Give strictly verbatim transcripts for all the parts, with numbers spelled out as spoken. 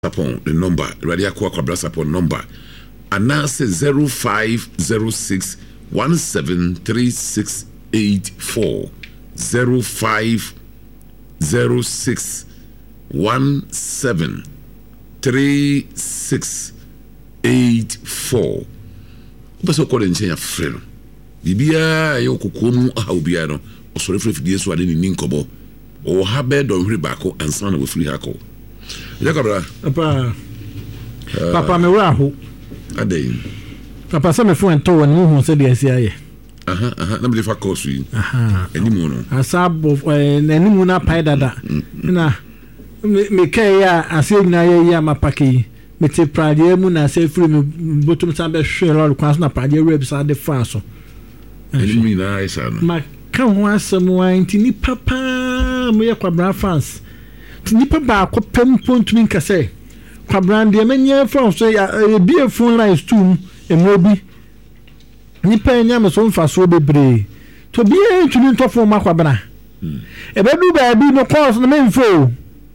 upon the number radio kwa kwa blast upon number anase zero five zero six one seven three six eight four zero five zero six one seven three six eight four. Bese ko den chen afre no bibia ye kokko mu aha obia no osore frɛ fidie so ade ni nkobo o ha be do hwere baako ansa na we free hako yakabra papa papa me wa ho ade papa se me fo ento woni hu se de asia ye aha aha na me fa course yi aha enimu no asabo enimu na pai dada na me kai ya ase na ye ya mapaki me te pradia mu na se free me botum sa be hwe lord kwan na pradia rep sa de fa so enimu na isa no ma ka ho asem wa ntini papa mo ye kwabra fans nipa ba ko pempo ntumi nkase kwabran de menya from so ya bi efun rice tum emrobi nipa enya me so mfa so bebre to bi ntumi ntofo ma kwabra e be du ba bi no course no memfo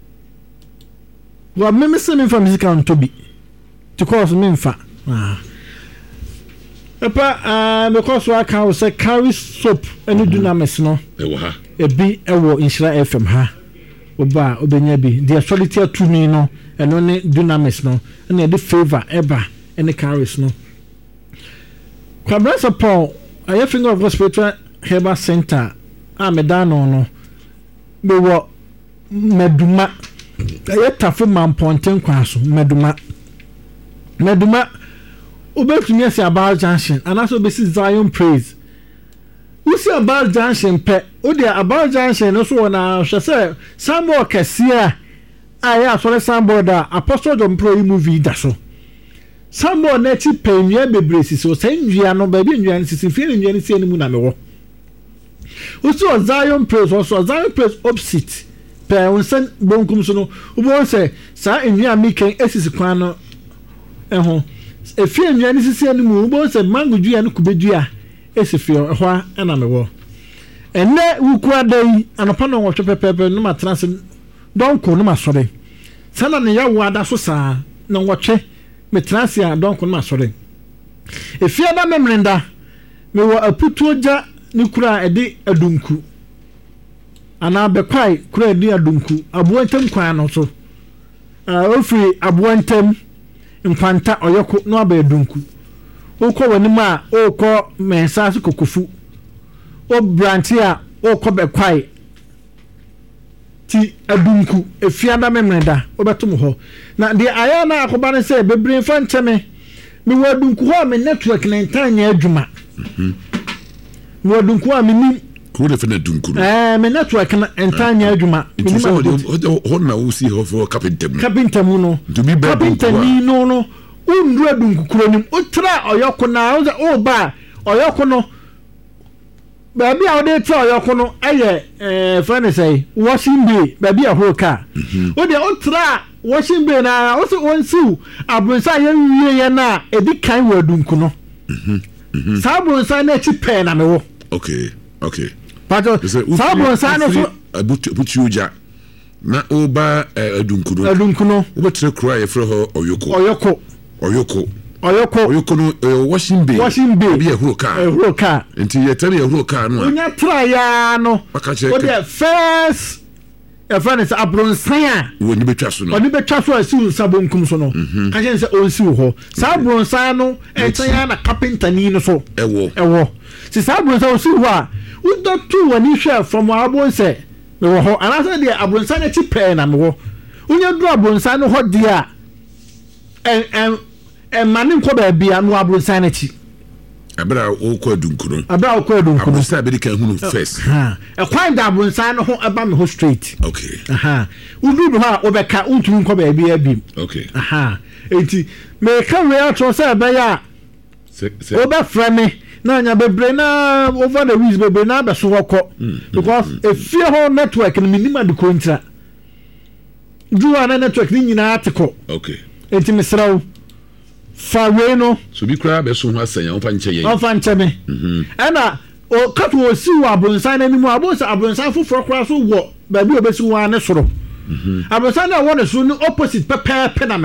wa me me se me fa musical to bi to course me mfa ah epa ah me course wa ka o se carry soap enu dunamis no e wo ha e bi e wo Inshira F M ha oba obenya bi the solitaire to me no eno ne dunamis no na the favor eba ene carries no kwabra support aye finger of hospital herbal center a medano no be wo meduma aye tafo mamponten kwaso meduma meduma obetumi ase about junction and also be Zion Praise we see about junction pe o dey about junction no so na hwese sambo kasia aya so le sambo da apostle John Pro movie da so sambo na ti penwia bebresi so sanwia no ba bi nwia sisi fie nwia ni sie ni mu na me wo o so Zion Praise so Zion Praise opposite pe onsen bonkum so no o bo se sa nwia miken esisi kwan no eho e fie nwia ni sisi ni mu o bo se mango dua no kubedua esifio ehwa ana mewo enne wukua dai anopa no wotwe pepepe no matranse donko no masore sana ne yawo ada so saa na wotwe metranse a donko no masore efia da memrenda mewo aputu oja ni kura ede adunku ana bekwai kura ede adunku abuantem kwan no so ofiri abuantem mpanta oyoko no aba adunku oko wanima oko mensa su kokofu o brantia oko bekwai ti adunku efiada memreda obetum ho na de aya na akoba ne se bebre fa nteme me wadunku ho me network na ntanya adwuma mhm me wadunku a me ni ko de fe na dunku eh me network na ntanya adwuma me ni ho na wo si ho for carpenter mu carpenter mu no carpenter ni no no undru adunku kuro nim utra oyoko na o ba oyoko no baby a ode tra oyoko no aye eh friend say washing bay baby a ho ka o de utra washing bay na o se onsiu abronsa ye wiye ye na edi kan wa adunku no mhm mhm sa abronsa na chi pe na me wo okay okay pato sa abronsa no so abutu abutu uja na oba adunku no adunku no obetre kura ye fro ho oyoko oyoko oyoko oyoko oyoko no uh, washing bay washing bay bi ehuro car ehuro car enti ye tare ehuro car no onya try ya no o de first e friend say abronsan a woni betwa so no oni betwa so asi sabonkum so no ka je say onsi ho sa abronsan no entan ya na carpenter ni no so ewo ewo si sa abronsan onsi ho a wo do tu woni hwe from abonse me wo ho ana say de abronsan na ti pe na me wo onya du abronsan no ho de a en en en manin ko ba bia no abronsan na ti abra o ko adunku no abra o ko adunku no abronsan be kan hunu first ha e kwan da abronsan no ho eba me ho straight okay aha udu do ha obeka untun ko ba bia bim okay aha enti me ka we atro say be ya oba frame na nya bebre na over the weeks bebre na be so hoko because e fie ho network no minima de kontra duwa na network ni nyina atiko okay enti mesraw fawe no so bi kura be so ho asanya on fa nche ye on fa nche me mhm ana o kato o si wa abronsan na ni mu abonsa abronsan foforo kura so wo ba bi obesi wa ne soro abrasa na wɔn so no opposite pɛpɛɛpɛ na